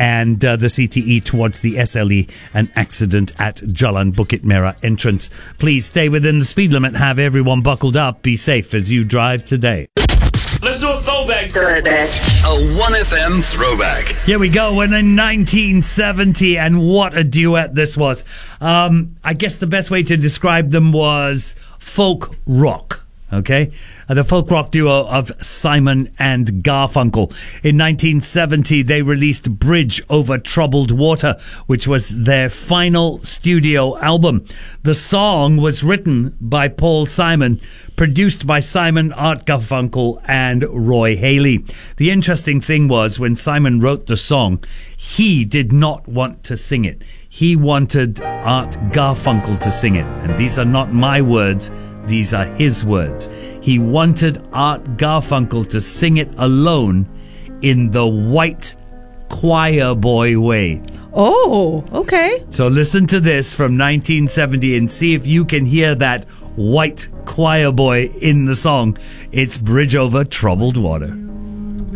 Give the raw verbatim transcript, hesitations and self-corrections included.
and uh, the C T E towards the S L E, an accident at Jalan Bukit Merah entrance. Please stay within the speed limit. Have everyone buckled up. Be safe as you drive today. Let's do a throwback. A one F M throwback. Here we go. And in nineteen seventy, and what a duet this was. Um, I guess the best way to describe them was folk rock. Okay, uh, the folk rock duo of Simon and Garfunkel. In nineteen seventy, they released Bridge Over Troubled Water, which was their final studio album. The song was written by Paul Simon, produced by Simon, Art Garfunkel, and Roy Haley. The interesting thing was, when Simon wrote the song, he did not want to sing it. He wanted Art Garfunkel to sing it. And these are not my words. These are his words. He wanted Art Garfunkel to sing it alone in the white choir boy way. Oh, okay. So listen to this from nineteen seventy and see if you can hear that white choir boy in the song. It's Bridge Over Troubled Water.